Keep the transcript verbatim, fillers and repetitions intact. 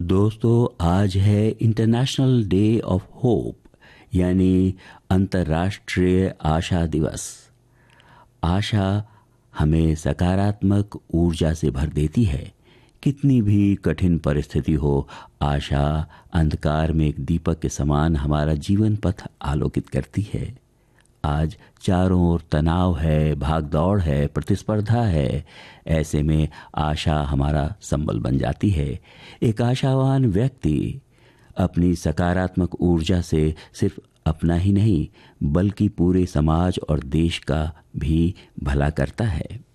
दोस्तों, आज है इंटरनेशनल डे ऑफ होप, यानी अंतर्राष्ट्रीय आशा दिवस। आशा हमें सकारात्मक ऊर्जा से भर देती है। कितनी भी कठिन परिस्थिति हो, आशा अंधकार में एक दीपक के समान हमारा जीवन पथ आलोकित करती है। आज चारों ओर तनाव है, भागदौड़ है, प्रतिस्पर्धा है। ऐसे में आशा हमारा संबल बन जाती है। एक आशावान व्यक्ति अपनी सकारात्मक ऊर्जा से सिर्फ अपना ही नहीं बल्कि पूरे समाज और देश का भी भला करता है।